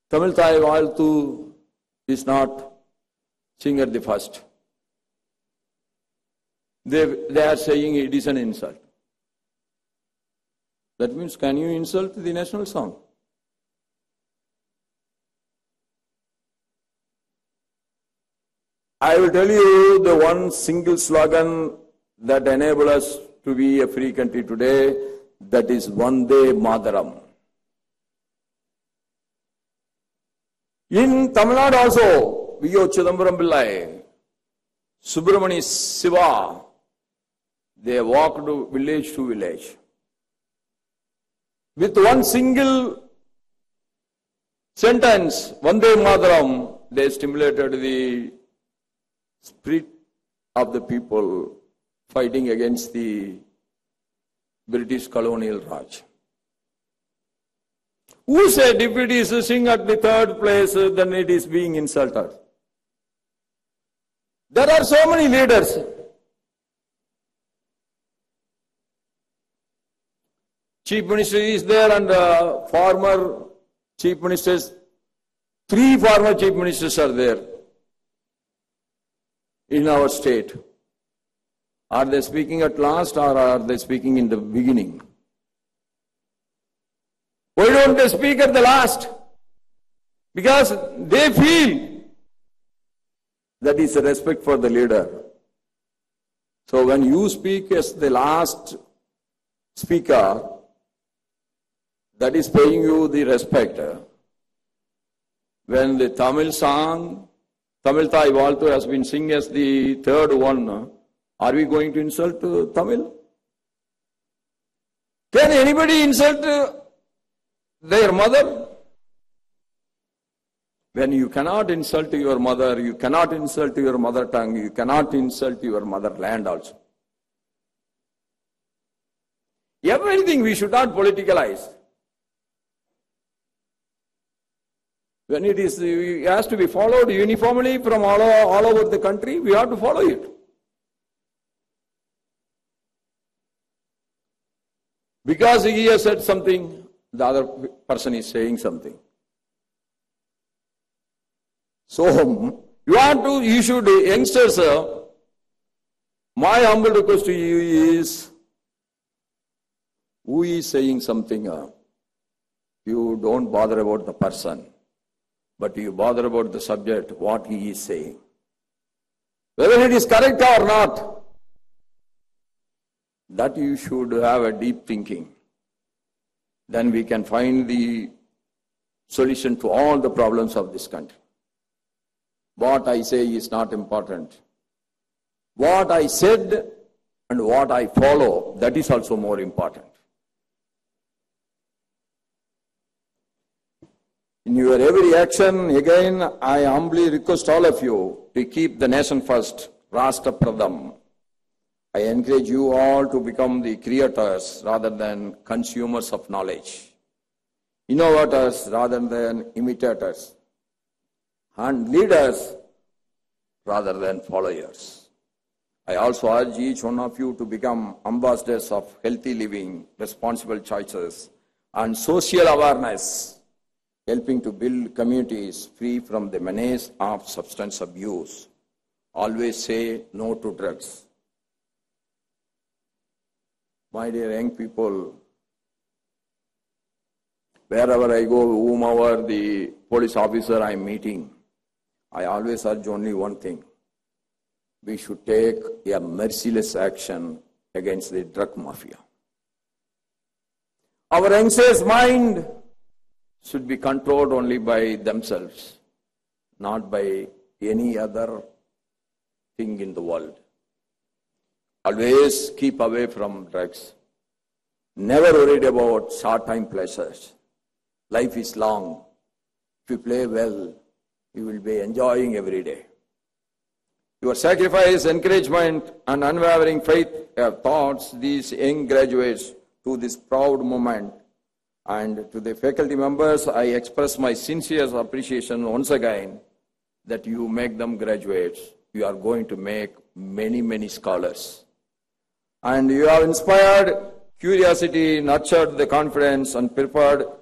Tamil Thai Valthu is not sing at the first. They are saying it is an insult. That means, can you insult the national song? I will tell you the one single slogan that enables us to be a free country today, that is Vande Mataram. In Tamil Nadu also, V.O. Chidambaram Pillai, Subramani Siva, they walked village to village. With one single sentence, Vande Mataram, they stimulated the spirit of the people fighting against the British colonial Raj. Who said if it is sing at the third place, then it is being insulted? There are so many leaders. Chief Minister is there and former Chief Ministers, 3 former Chief Ministers are there in our state. Are they speaking at last or are they speaking in the beginning? Why don't they speak at the last? Because they feel that is a respect for the leader. So when you speak as the last speaker, that is paying you the respect. When the Tamil song, Tamil Thai Valthu has been sung as the third one, are we going to insult Tamil? Can anybody insult their mother? When you cannot insult your mother, you cannot insult your mother tongue, you cannot insult your motherland also. Everything we should not politicalize. When it has to be followed uniformly from all over the country, we have to follow it. Because he has said something, the other person is saying something. So, you should, youngsters, my humble request to you is, who is saying something, you don't bother about the person, but you bother about the subject, what he is saying. Whether it is correct or not, that you should have a deep thinking. Then we can find the solution to all the problems of this country. What I say is not important. What I said and what I follow, that is also more important. In your every action, again, I humbly request all of you to keep the nation first, Rashtra Pradham. I encourage you all to become the creators rather than consumers of knowledge, innovators rather than imitators, and leaders rather than followers. I also urge each one of you to become ambassadors of healthy living, responsible choices, and social awareness, helping to build communities free from the menace of substance abuse. Always say no to drugs. My dear young people, wherever I go, whomever the police officer I am meeting, I always urge only one thing. We should take a merciless action against the drug mafia. Our youngsters' mind should be controlled only by themselves, not by any other thing in the world. Always keep away from drugs. Never worried about short-time pleasures. Life is long. If you play well, you will be enjoying every day. Your sacrifice, encouragement, and unwavering faith have taught these young graduates to this proud moment. And to the faculty members, I express my sincere appreciation once again that you make them graduates. You are going to make many, many scholars. And you have inspired curiosity, nurtured the confidence, and prepared